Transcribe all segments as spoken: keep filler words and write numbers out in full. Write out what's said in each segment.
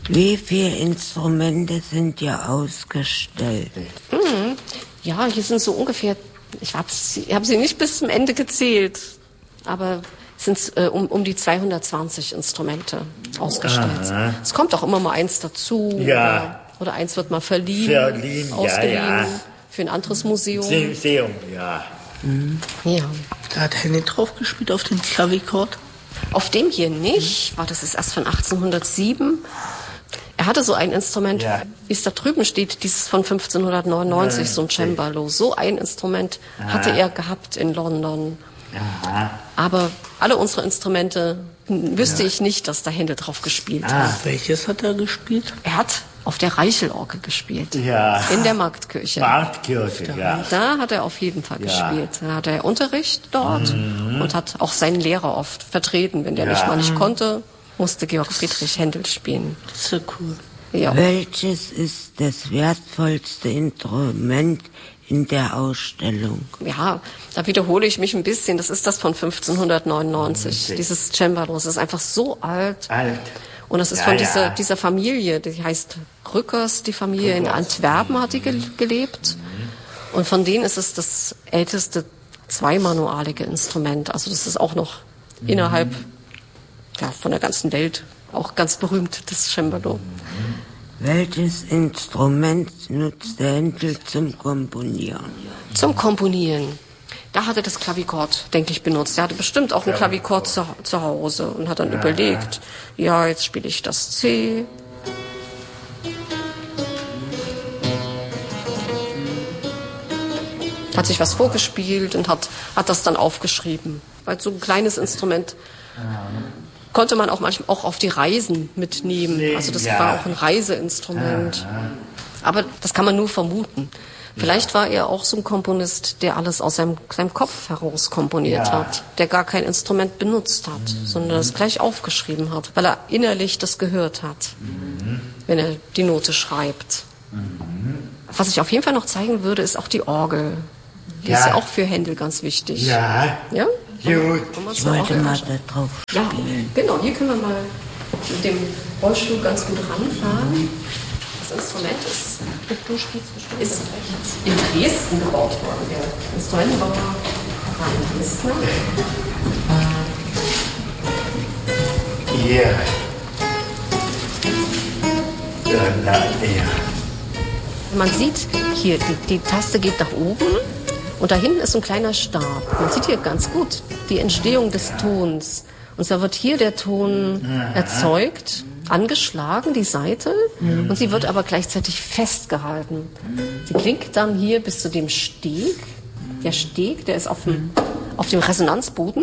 Wie viele Instrumente sind hier ausgestellt? Hm, ja, hier sind so ungefähr, ich habe hab sie nicht bis zum Ende gezählt, aber es sind äh, um, um die zweihundertzwanzig Instrumente ausgestellt. Aha. Es kommt auch immer mal eins dazu. Ja. Oder, oder eins wird mal verliehen, verliehen ausgeliehen ja, ja. für ein anderes Museum. Museum, ja. Mhm. Ja. Da hat Henny drauf gespielt auf dem Klavichord? Auf dem hier nicht, war das ist erst von achtzehnhundertsieben. Er hatte so ein Instrument, ja. wie es da drüben steht, dieses von fünfzehnhundertneunundneunzig, ja, so ein Cembalo. So ein Instrument Aha. hatte er gehabt in London. Aha. Aber alle unsere Instrumente wüsste ja. ich nicht, dass da Händel drauf gespielt ah. hat. Welches hat er gespielt? Er hat auf der Reichelorgel gespielt. Ja. In der Marktkirche. Marktkirche, ja. Da hat er auf jeden Fall ja. gespielt. Da hat er Unterricht dort mhm. und hat auch seinen Lehrer oft vertreten. Wenn der ja. nicht mal nicht konnte, musste Georg Friedrich Händel spielen. Das ist ja cool. Ja. Welches ist das wertvollste Instrument in der Ausstellung? Ja, da wiederhole ich mich ein bisschen. Das ist das von fünfzehnhundertneunundneunzig. Okay. Dieses Cembalo. Das ist einfach so alt. Alt. Und das ist ja, von dieser, ja. dieser Familie, die heißt Rückers, die Familie. Rückers. In Antwerpen hat die ge- gelebt. Mhm. Und von denen ist es das älteste zweimanualige Instrument. Also das ist auch noch mhm. innerhalb ja, von der ganzen Welt auch ganz berühmt, das Cembalo. Mhm. Welches Instrument nutzt der Händel zum Komponieren? Zum Komponieren. Da hat er das Klavichord, denke ich, benutzt. Er hatte bestimmt auch ein Klavichord zu, zu Hause und hat dann ja. überlegt, ja, jetzt spiele ich das C. Hat sich was vorgespielt und hat, hat das dann aufgeschrieben. Weil so ein kleines Instrument konnte man auch manchmal auch auf die Reisen mitnehmen. Also das ja. war auch ein Reiseinstrument. Aber das kann man nur vermuten. Vielleicht war er auch so ein Komponist, der alles aus seinem, seinem Kopf heraus komponiert ja. hat, der gar kein Instrument benutzt hat, mhm. sondern das gleich aufgeschrieben hat, weil er innerlich das gehört hat, mhm. wenn er die Note schreibt. Mhm. Was ich auf jeden Fall noch zeigen würde, ist auch die Orgel. Die ja. ist ja auch für Händel ganz wichtig. Ja. Ja? Gut. Ich wollte mal da drauf spielen. Ja, genau. Hier können wir mal mit dem Rollstuhl ganz gut ranfahren. Das Instrument ist, du spielst bestimmt, ist in Dresden gebaut worden. Der Instrumentenbauer war ein Dresdner. Hier. Ja, ja. Man sieht hier, die, die Taste geht nach oben und da hinten ist so ein kleiner Stab. Man sieht hier ganz gut die Entstehung des Tons. Und zwar wird hier der Ton erzeugt, angeschlagen, die Saite, und sie wird aber gleichzeitig festgehalten. Sie klingt dann hier bis zu dem Steg. Der Steg, der ist auf dem, auf dem Resonanzboden.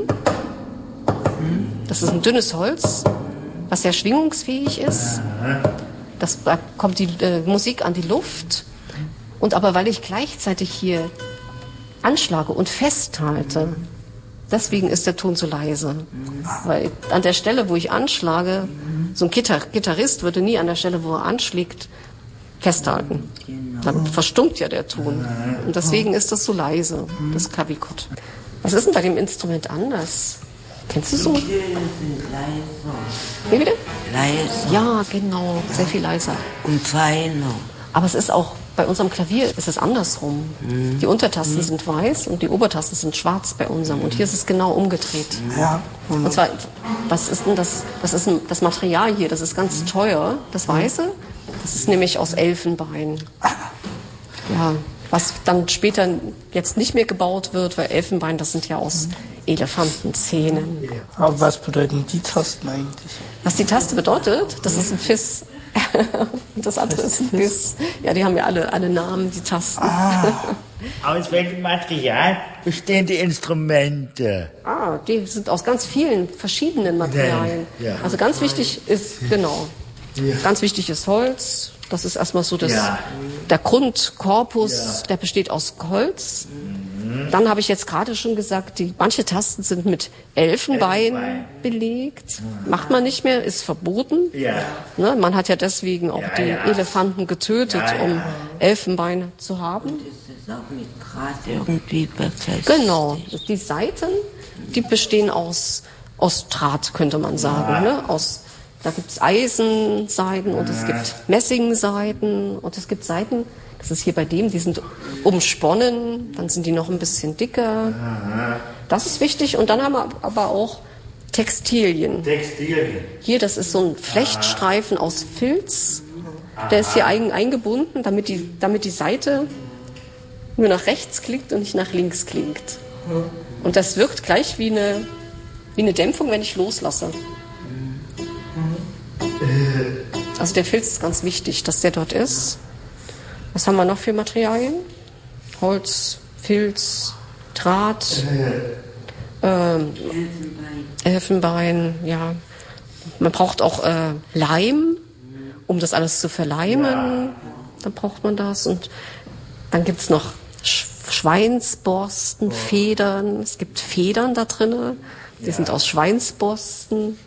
Das ist ein dünnes Holz, was sehr schwingungsfähig ist. Das kommt die äh, Musik an die Luft. Und aber weil ich gleichzeitig hier anschlage und festhalte, deswegen ist der Ton so leise. Weil an der Stelle, wo ich anschlage, so ein Gitar- Gitarrist würde nie an der Stelle, wo er anschlägt, festhalten. Dann verstummt ja der Ton. Und deswegen ist das so leise, das Klavichord. Was ist denn bei dem Instrument anders? Kennst du so? Die Töne sind leiser. Wie bitte? Leiser. Ja, genau. Sehr viel leiser. Und feiner. Aber es ist auch, bei unserem Klavier ist es andersrum. Mhm. Die Untertasten mhm. sind weiß und die Obertasten sind schwarz bei unserem. Und hier ist es genau umgedreht. Ja. Mhm. Und zwar, was ist denn das? Das ist ein, das Material hier, das ist ganz teuer, das Weiße. Das ist nämlich aus Elfenbein. Ja, was dann später jetzt nicht mehr gebaut wird, weil Elfenbein, das sind ja aus Elefantenzähnen. Aber was bedeuten die Tasten eigentlich? Was die Taste bedeutet, das ist ein Fiss. Und das andere ist ein Biss. Ja, die haben ja alle, alle Namen, die Tasten. Ah. Aus welchem Material bestehen die Instrumente? Ah, die sind aus ganz vielen verschiedenen Materialien. Ja. Also ganz wichtig ist, genau, ja. ganz wichtig ist Holz. Das ist erstmal so das, ja. der Grundkorpus, ja. der besteht aus Holz. Mhm. Dann habe ich jetzt gerade schon gesagt, die, manche Tasten sind mit Elfenbein, Elfenbein. belegt. Mhm. Macht man nicht mehr, ist verboten. Ja. Ne, man hat ja deswegen auch ja, die ja. Elefanten getötet, ja, ja. um Elfenbein zu haben. Und es ist auch mit Draht irgendwie befestigt. Genau, die Saiten, die bestehen aus, aus Draht, könnte man sagen. Ja. Ne? Aus Da gibt's Eisensaiten und es gibt Messingsaiten und es gibt Saiten, das ist hier bei dem, die sind umsponnen, dann sind die noch ein bisschen dicker. Das ist wichtig. Und dann haben wir aber auch Textilien. Textilien. Hier, das ist so ein Flechtstreifen aus Filz. Der ist hier ein, eingebunden, damit die, damit die Seite nur nach rechts klingt und nicht nach links klingt. Und das wirkt gleich wie eine, wie eine Dämpfung, wenn ich loslasse. Also der Filz ist ganz wichtig, dass der dort ist. Was haben wir noch für Materialien? Holz, Filz, Draht, ähm, Elfenbein, ja. Man braucht auch äh, Leim, um das alles zu verleimen. Dann braucht man das. Und dann gibt es noch Sch- Schweinsborsten, Federn. Es gibt Federn da drin, die sind aus Schweinsborsten.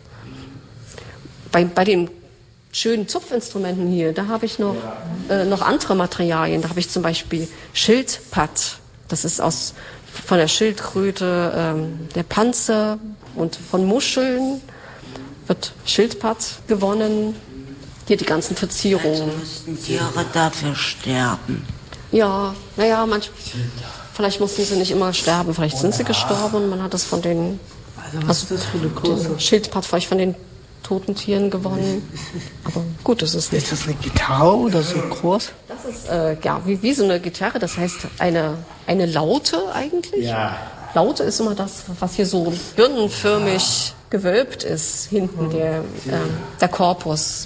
Bei, bei den schönen Zupfinstrumenten hier, da habe ich noch, äh, noch andere Materialien. Da habe ich zum Beispiel Schildpatt. Das ist aus, von der Schildkröte ähm, der Panzer und von Muscheln wird Schildpatt gewonnen. Hier die ganzen Verzierungen. Also mussten Tiere dafür sterben. Ja, naja, manch, vielleicht mussten sie nicht immer sterben. Vielleicht sind sie gestorben. Man hat das von den, Also was ist das für eine Größe? Schildpatt vielleicht von den toten Tieren gewonnen. Aber gut, das ist nicht. Ist das eine Gitarre oder so groß? Das ist äh, ja wie, wie so eine Gitarre, das heißt eine, eine Laute eigentlich. Ja. Laute ist immer das, was hier so birnenförmig gewölbt ist, hinten der, äh, der Korpus.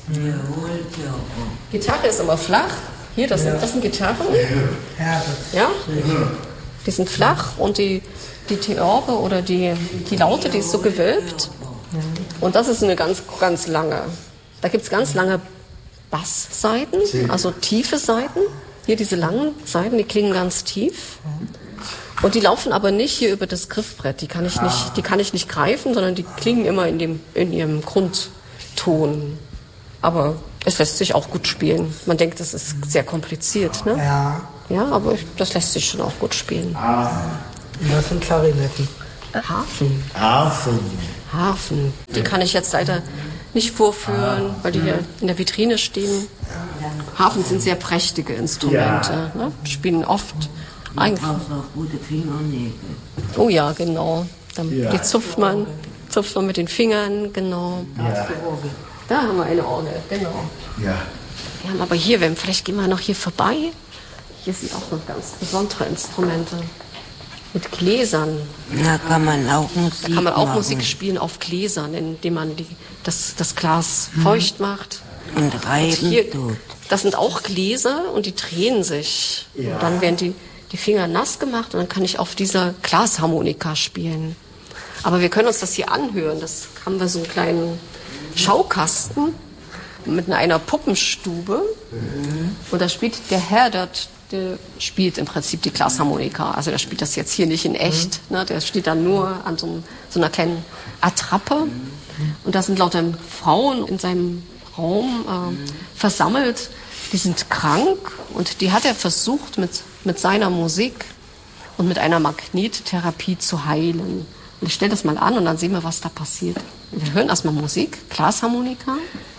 Gitarre ist immer flach. Hier, das, sind, das sind Gitarren. Ja, Ja? Die sind flach und die, die Theorbe oder die, die Laute, die ist so gewölbt. Und das ist eine ganz, ganz lange. Da gibt es ganz lange Basssaiten, also tiefe Saiten. Hier diese langen Saiten, die klingen ganz tief. Und die laufen aber nicht hier über das Griffbrett. Die kann ich nicht, die kann ich nicht greifen, sondern die klingen immer in, dem, in ihrem Grundton. Aber es lässt sich auch gut spielen. Man denkt, das ist sehr kompliziert, ne? ja. Ja, aber ich, das lässt sich schon auch gut spielen. Und das sind Klarinetten. Harfen. Hafen. Harfen. Die kann ich jetzt leider nicht vorführen, weil die hier in der Vitrine stehen. Harfen sind sehr prächtige Instrumente. Ne? Spielen oft. Eigentlich. Brauchst auch gute Fingernägel. Oh ja, genau. Dann, Ja. Die zupft man, zupft man mit den Fingern, genau. Ja. Da haben wir eine Orgel, genau. Ja. Wir haben aber hier, wenn, vielleicht gehen wir noch hier vorbei. Hier sind auch noch ganz besondere Instrumente. Mit Gläsern. Da kann man auch Musik Da kann man auch machen. Musik spielen auf Gläsern, indem man die, das, das Glas feucht macht. Und reiben Hier, tut. das sind auch Gläser und die drehen sich. Und dann werden die, die Finger nass gemacht und dann kann ich auf dieser Glasharmonika spielen. Aber wir können uns das hier anhören. Das haben wir so einen kleinen Schaukasten mit einer Puppenstube. Und da spielt der Herr dort, der spielt im Prinzip die Glasharmonika. Also der spielt das jetzt hier nicht in echt. Ne? Der steht dann nur an so, einem, so einer kleinen Attrappe. Und da sind lauter Frauen in seinem Raum äh, versammelt. Die sind krank und die hat er versucht mit, mit seiner Musik und mit einer Magnettherapie zu heilen. Und ich stelle das mal an und dann sehen wir, was da passiert. Wir hören erstmal Musik, Glasharmonika.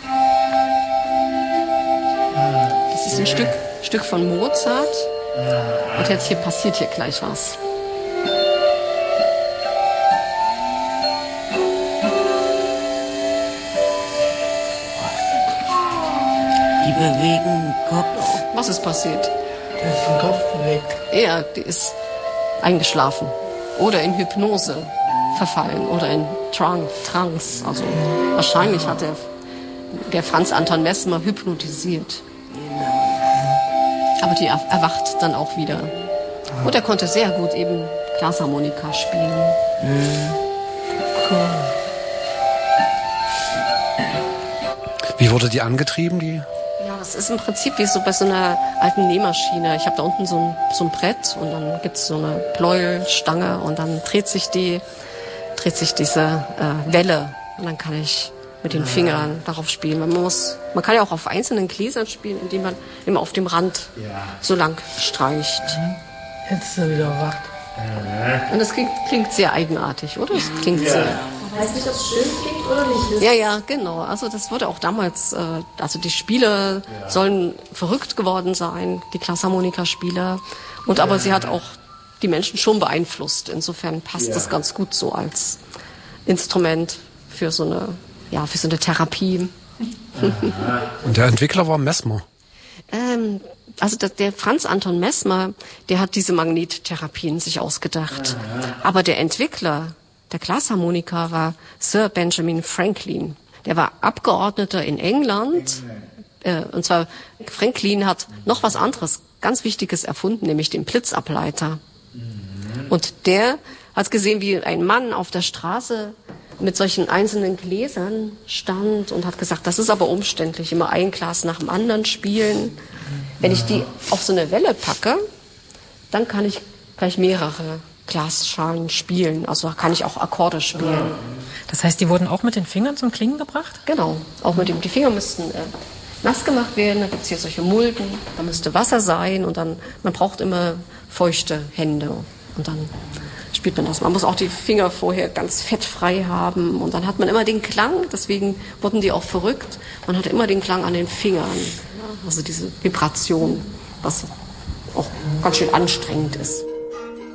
Das ist ein Stück, Stück von Mozart. Und jetzt hier passiert hier gleich was. Die bewegen den Kopf. Was ist passiert? Der ist den Kopf bewegt. Er, die ist eingeschlafen oder in Hypnose verfallen oder in Tran- Trance. Also wahrscheinlich hat der, der Franz Anton Messmer hypnotisiert. Aber die er- erwacht dann auch wieder. Und er konnte sehr gut eben Glasharmonika spielen. Wie wurde die angetrieben, die? Ja, das ist im Prinzip wie so bei so einer alten Nähmaschine. Ich habe da unten so ein, so ein Brett und dann gibt's so eine Pleuelstange und dann dreht sich die, dreht sich diese äh, Welle und dann kann ich mit den Fingern darauf spielen. Man muss, man kann ja auch auf einzelnen Gläsern spielen, indem man immer auf dem Rand so lang streicht. Jetzt ist er wieder wach. Und das klingt, klingt sehr eigenartig, oder? Es klingt sehr. Heißt nicht, ob es schön klingt oder nicht? Ja, ja, genau. Also das wurde auch damals, äh, also die Spieler ja. sollen verrückt geworden sein, die Glasharmonika-Spieler. Und ja. aber sie hat auch die Menschen schon beeinflusst. Insofern passt ja. das ganz gut so als Instrument für so eine, ja, für so eine Therapie. Und der Entwickler war Messmer? Ähm, also der, der Franz Anton Messmer, der hat diese Magnettherapien sich ausgedacht. Aber der Entwickler der Glasharmonika war Sir Benjamin Franklin. Der war Abgeordneter in England. Äh, und zwar, Franklin hat noch was anderes, ganz Wichtiges erfunden, nämlich den Blitzableiter. Und der hat gesehen, wie ein Mann auf der Straße mit solchen einzelnen Gläsern stand und hat gesagt, das ist aber umständlich, immer ein Glas nach dem anderen spielen. Wenn ich die auf so eine Welle packe, dann kann ich gleich mehrere Glasschalen spielen. Also kann ich auch Akkorde spielen. Das heißt, die wurden auch mit den Fingern zum Klingen gebracht? Genau, auch mit dem. Die Finger müssten äh, nass gemacht werden. Da gibt es hier solche Mulden. Da müsste Wasser sein und dann, man braucht immer feuchte Hände. Und dann spielt man das. Man muss auch die Finger vorher ganz fettfrei haben. Und dann hat man immer den Klang. Deswegen wurden die auch verrückt. Man hatte immer den Klang an den Fingern. Also diese Vibration, was auch ganz schön anstrengend ist.